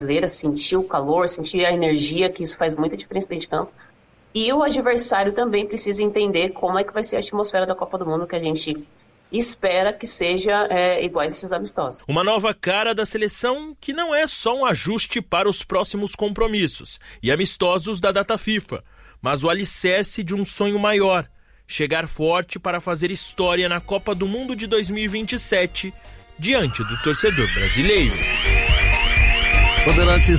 brasileira, sentir o calor, sentir a energia, que isso faz muita diferença dentro de campo. E o adversário também precisa entender como é que vai ser a atmosfera da Copa do Mundo, que a gente espera que seja igual a esses amistosos. Uma nova cara da seleção que não é só um ajuste para os próximos compromissos e amistosos da data FIFA, mas o alicerce de um sonho maior, chegar forte para fazer história na Copa do Mundo de 2027, diante do torcedor brasileiro. Bandeirantes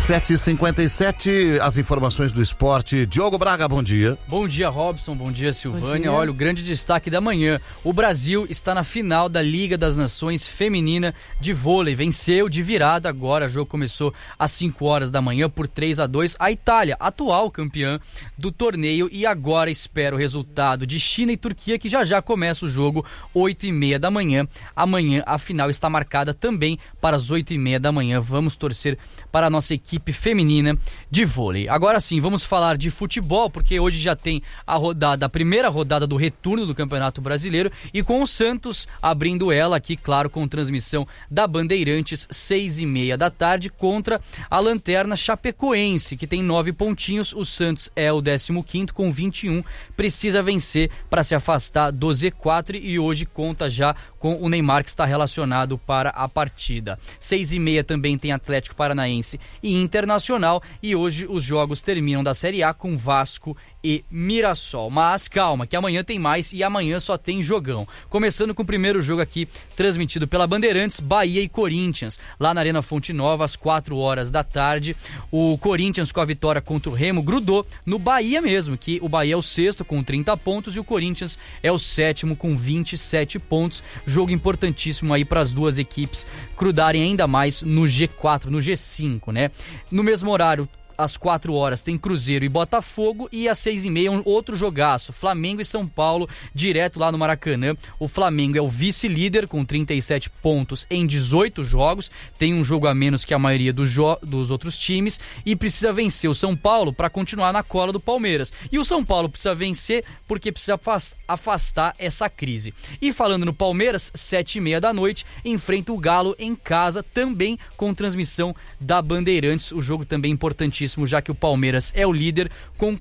7h57, as informações do esporte. Diogo Braga, bom dia. Bom dia, Robson, bom dia, Silvânia. Bom dia. Olha, o grande destaque da manhã. O Brasil está na final da Liga das Nações Feminina de Vôlei. Venceu de virada agora, o jogo começou às 5 horas da manhã por 3-2. A Itália, atual campeã do torneio, e agora espera o resultado de China e Turquia, que já começa o jogo 8h30 da manhã. Amanhã a final está marcada também para as 8h30 da manhã. Vamos torcer para a nossa equipe feminina de vôlei. Agora sim, vamos falar de futebol, porque hoje já tem a primeira rodada do retorno do Campeonato Brasileiro, e com o Santos abrindo ela aqui, claro, com transmissão da Bandeirantes, 6h30 da tarde, contra a Lanterna Chapecoense, que tem 9 pontinhos. O Santos é o 15º com 21, precisa vencer para se afastar do Z4, e hoje conta já com o Neymar, que está relacionado para a partida. 6h30 também tem Atlético Paranaense e Internacional, e hoje os jogos terminam da Série A com Vasco e Mirassol. Mas calma, que amanhã tem mais, e amanhã só tem jogão. Começando com o primeiro jogo aqui, transmitido pela Bandeirantes, Bahia e Corinthians, lá na Arena Fonte Nova, às 4 horas da tarde. O Corinthians, com a vitória contra o Remo, grudou no Bahia mesmo, que o Bahia é o 6º com 30 pontos e o Corinthians é o 7º com 27 pontos. Jogo importantíssimo aí para as duas equipes grudarem ainda mais no G4, no G5, né? No mesmo horário, às 4 horas, tem Cruzeiro e Botafogo, e às 6h30 um outro jogaço, Flamengo e São Paulo, direto lá no Maracanã. O Flamengo é o vice-líder com 37 pontos em 18 jogos, tem um jogo a menos que a maioria dos outros times, e precisa vencer o São Paulo para continuar na cola do Palmeiras. E o São Paulo precisa vencer porque precisa afastar essa crise. E falando no Palmeiras, 7h30 da noite, enfrenta o Galo em casa, também com transmissão da Bandeirantes. O jogo também importantíssimo, já que o Palmeiras é o líder com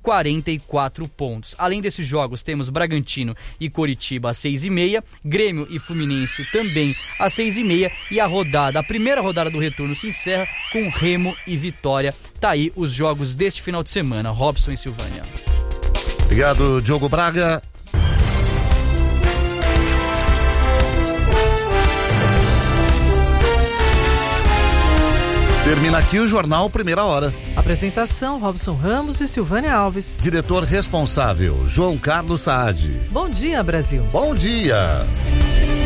44 pontos. Além desses jogos, temos Bragantino e Coritiba às 6h30, Grêmio e Fluminense também às 6h30, e a primeira rodada do retorno se encerra com Remo e Vitória. Tá aí os jogos deste final de semana. Robson e Silvânia. Obrigado, Diogo Braga. Termina aqui o Jornal Primeira Hora. Apresentação: Robson Ramos e Silvânia Alves. Diretor responsável: João Carlos Saad. Bom dia, Brasil. Bom dia.